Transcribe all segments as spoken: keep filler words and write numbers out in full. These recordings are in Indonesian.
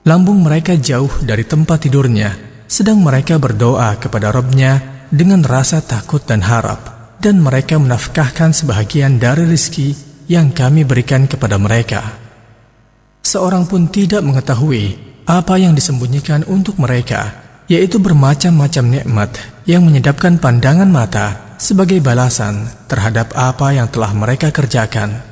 Lambung mereka jauh dari tempat tidurnya, sedang mereka berdoa kepada Rabb-Nya dengan rasa takut dan harap, dan mereka menafkahkan sebahagian dari rezeki yang kami berikan kepada mereka. Seorang pun tidak mengetahui apa yang disembunyikan untuk mereka, yaitu bermacam-macam nikmat yang menyedapkan pandangan mata sebagai balasan terhadap apa yang telah mereka kerjakan.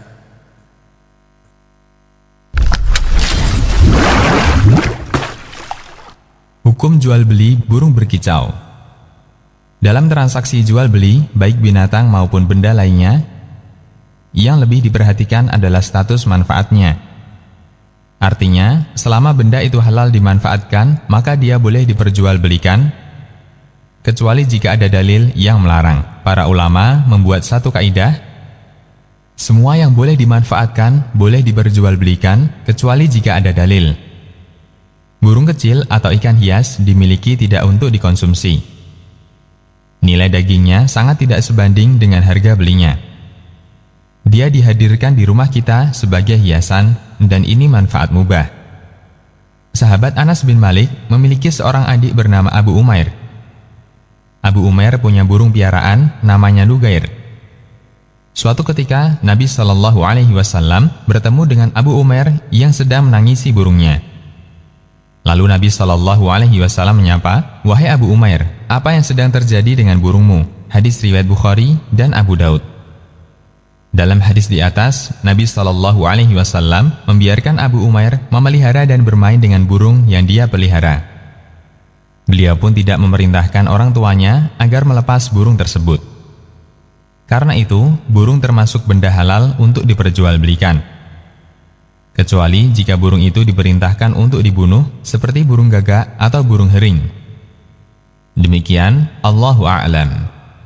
Hukum jual beli burung berkicau. Dalam transaksi jual beli, baik binatang maupun benda lainnya, yang lebih diperhatikan adalah status manfaatnya. Artinya, selama benda itu halal dimanfaatkan, maka dia boleh diperjualbelikan, kecuali jika ada dalil yang melarang. Para ulama membuat satu kaidah, semua yang boleh dimanfaatkan boleh diperjualbelikan, kecuali jika ada dalil. Burung kecil atau ikan hias dimiliki tidak untuk dikonsumsi. Nilai dagingnya sangat tidak sebanding dengan harga belinya. Dia dihadirkan di rumah kita sebagai hiasan, dan ini manfaat mubah. Sahabat Anas bin Malik memiliki seorang adik bernama Abu Umair. Abu Umair punya burung piaraan namanya Nugair. Suatu ketika Nabi Shallallahu Alaihi Wasallam bertemu dengan Abu Umair yang sedang menangisi burungnya. Lalu Nabi Shallallahu Alaihi Wasallam menyapa, "Wahai Abu Umair, apa yang sedang terjadi dengan burungmu?" Hadis riwayat Bukhari dan Abu Daud. Dalam hadis di atas, Nabi Shallallahu Alaihi Wasallam membiarkan Abu Umair memelihara dan bermain dengan burung yang dia pelihara. Beliau pun tidak memerintahkan orang tuanya agar melepas burung tersebut. Karena itu, burung termasuk benda halal untuk diperjualbelikan, kecuali jika burung itu diperintahkan untuk dibunuh, seperti burung gagak atau burung hering. Demikian, Allahu a'lam.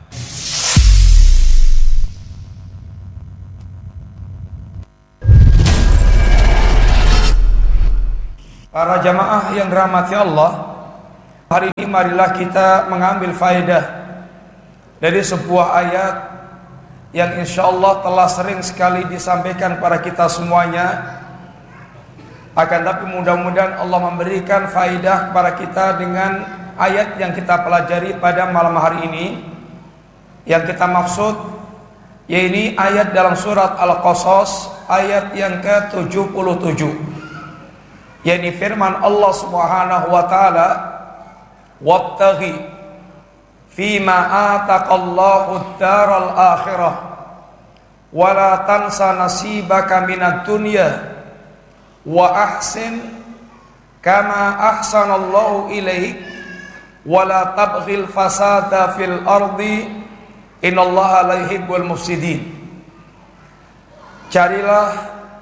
Para jamaah yang dirahmati Allah, hari ini marilah kita mengambil faedah dari sebuah ayat yang insya Allah telah sering sekali disampaikan pada kita semuanya. Akan tapi mudah-mudahan Allah memberikan faedah kepada kita dengan ayat yang kita pelajari pada malam hari ini. Yang kita maksud yaitu ayat dalam surat Al-Qasas ayat yang ke tujuh puluh tujuh, yaitu firman Allah Subhanahu wa taala, "Wabtaghi fima ataqallahu ad-daral akhirah wa la tansa nasibaka minad dunya wa ahsin kama ahsanallahu ilaik wa la tabghil fasada fil ardi innallaha la yuhibbul mufsidin." Carilah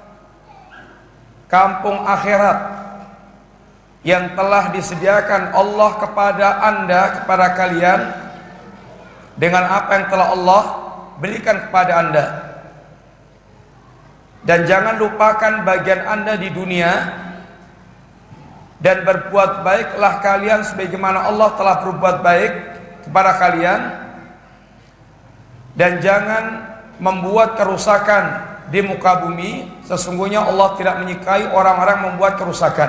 kampung akhirat yang telah disediakan Allah kepada Anda, kepada kalian, dengan apa yang telah Allah berikan kepada Anda. Dan jangan lupakan bagian Anda di dunia, dan berbuat baiklah kalian sebagaimana Allah telah berbuat baik kepada kalian. Dan jangan membuat kerusakan di muka bumi, sesungguhnya Allah tidak menyukai orang-orang membuat kerusakan.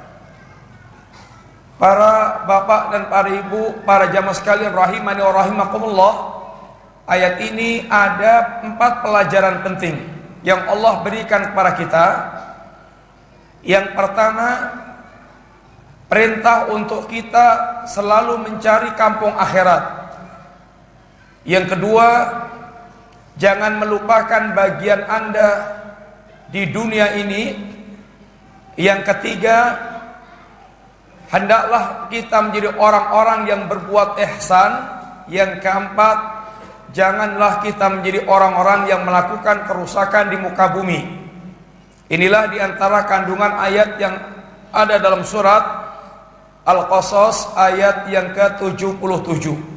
Para bapak dan para ibu, para jamaah sekalian rahimani wa rahimakumullah, ayat ini ada empat pelajaran penting yang Allah berikan kepada kita. Yang pertama, perintah untuk kita selalu mencari kampung akhirat. Yang kedua, jangan melupakan bagian Anda di dunia ini. Yang ketiga, hendaklah kita menjadi orang-orang yang berbuat ihsan. Yang keempat, janganlah kita menjadi orang-orang yang melakukan kerusakan di muka bumi. Inilah diantara kandungan ayat yang ada dalam surat Al-Qasas ayat yang ke tujuh puluh tujuh.